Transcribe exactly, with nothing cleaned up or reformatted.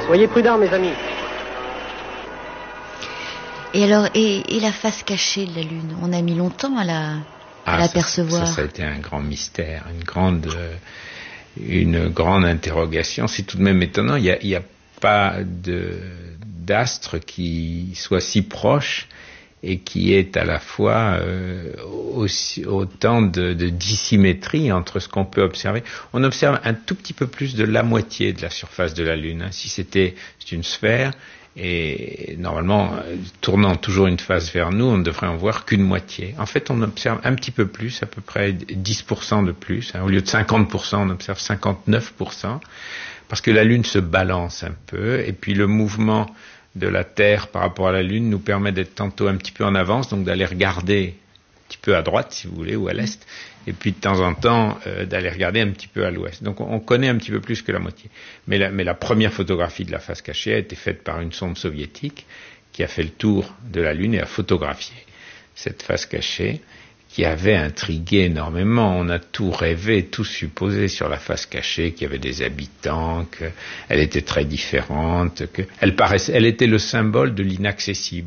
Soyez prudents, mes amis. Et alors, et, et la face cachée de la Lune, on a mis longtemps à la, ah, à l'apercevoir. Ça, ça, ça a été un grand mystère, une grande, euh, une grande interrogation. C'est tout de même étonnant. Il y a, il y a pas de, d'astre qui soit si proche et qui est à la fois euh, aussi, autant de, de dissymétrie entre ce qu'on peut observer. On observe un tout petit peu plus de la moitié de la surface de la Lune. Hein. Si c'était c'est une sphère, et normalement, tournant toujours une face vers nous, on ne devrait en voir qu'une moitié. En fait, on observe un petit peu plus, à peu près dix pour cent de plus. Hein. Au lieu de cinquante pour cent, on observe cinquante-neuf pour cent, parce que la Lune se balance un peu, et puis le mouvement de la Terre par rapport à la Lune nous permet d'être tantôt un petit peu en avance, donc d'aller regarder un petit peu à droite, si vous voulez, ou à l'est, et puis de temps en temps euh, d'aller regarder un petit peu à l'ouest. Donc on, on connaît un petit peu plus que la moitié. Mais la, mais la première photographie de la face cachée a été faite par une sonde soviétique qui a fait le tour de la Lune et a photographié cette face cachée, qui avait intrigué énormément. On a tout rêvé, tout supposé sur la face cachée, qu'il y avait des habitants, qu'elle était très différente, qu'elle paraissait, elle était le symbole de l'inaccessible.